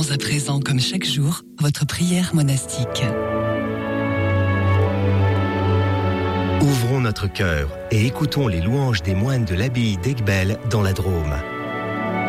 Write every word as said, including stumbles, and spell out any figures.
Offrons à présent, comme chaque jour, votre prière monastique. Ouvrons notre cœur et écoutons les louanges des moines de l'abbaye d'Aiguebelle dans la Drôme.